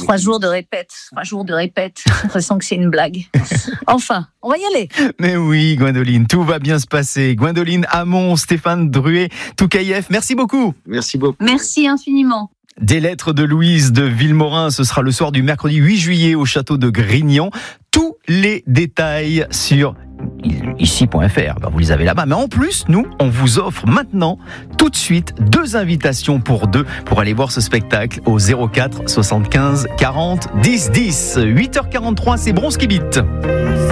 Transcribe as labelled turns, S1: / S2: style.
S1: 3 jours de répète. J'ai l'impression que c'est une blague. Enfin, on va y aller.
S2: Mais oui, Gwendoline, tout va bien se passer. Gwendoline Hamon, Stéphane Druet, Toukaïef, merci beaucoup.
S3: Merci beaucoup.
S1: Merci infiniment.
S2: Des lettres de Louise de Villemorin, ce sera le soir du mercredi 8 juillet au château de Grignan. Tous les détails sur ici.fr, vous les avez là-bas. Mais en plus, nous, on vous offre maintenant, tout de suite, 2 invitations pour 2 pour aller voir ce spectacle au 04 75 40 10 10. 8h43, c'est Bronze qui bite.